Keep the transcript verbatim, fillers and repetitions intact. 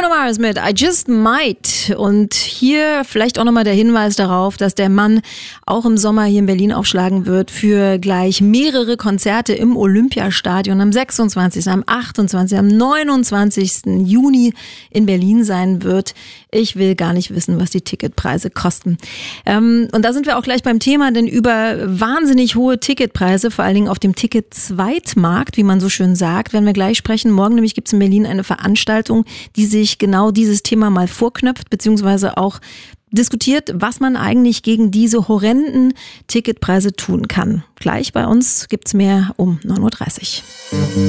Bruno Mars mit I Just Might. Und hier vielleicht auch nochmal der Hinweis darauf, dass der Mann auch im Sommer hier in Berlin aufschlagen wird für gleich mehrere Konzerte im Olympiastadion am sechsundzwanzigsten, am achtundzwanzigsten, am neunundzwanzigsten Juni in Berlin sein wird. Ich will gar nicht wissen, was die Ticketpreise kosten. Ähm, und da sind wir auch gleich beim Thema, denn über wahnsinnig hohe Ticketpreise, vor allen Dingen auf dem Ticket-Zweitmarkt, wie man so schön sagt, werden wir gleich sprechen. Morgen nämlich gibt es in Berlin eine Veranstaltung, die sich genau dieses Thema mal vorknöpft, beziehungsweise auch diskutiert, was man eigentlich gegen diese horrenden Ticketpreise tun kann. Gleich bei uns gibt's mehr um neun Uhr dreißig.